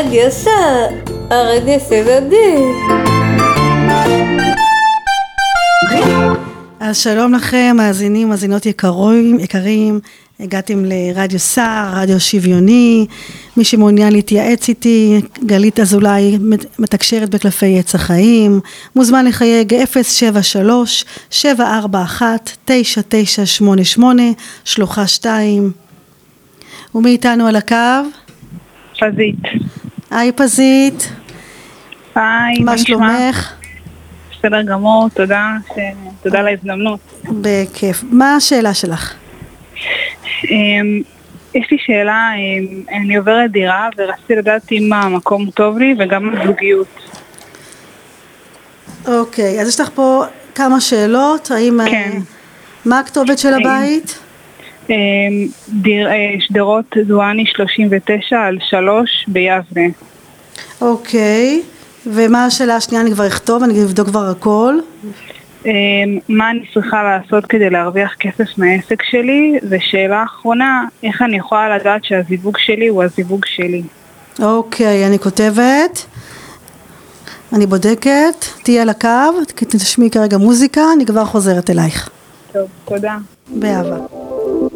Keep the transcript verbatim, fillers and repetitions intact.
רדיו סער, הרדיו סבבי. אז שלום לכם, מאזינים, מאזינות יקרים, יקרים, הגעתם לרדיו סער, רדיו שוויוני. מי שמעוניין להתייעץ איתי, גלית אזולאי, מתקשרת בקלפי עץ החיים, מוזמן לחייג אפס שבע שלוש שבע ארבע אחת תשע תשע שמונה שמונה, שלוחה שתיים. ומי איתנו על הקו? פזית. היי פזית. היי, מה שלומך? בסדר גמור, תודה, תודה על ההזדמנות. בכיף. מה השאלה שלך? יש לי שאלה, אני עוברת דירה ורציתי לדעת אם המקום טוב לי וגם הזוגיות. אוקיי, אז יש לך פה כמה שאלות, האם... כן. מה הכתובת של הבית? שדרות דואני שלושים ותשע על שלוש ביבנה. אוקיי, ומה השאלה השנייה? אני כבר אכתוב, אני אבדוק כבר הכל. מה אני צריכה לעשות כדי להרוויח כסף מהעסק שלי? ושאלה אחרונה, איך אני יכולה לדעת שהזיווג שלי הוא הזיווג שלי? אוקיי, אני כותבת, אני בודקת, תהיה על הקו, תשמעי כרגע מוזיקה, אני כבר חוזרת אלייך. טוב, תודה. באהבה.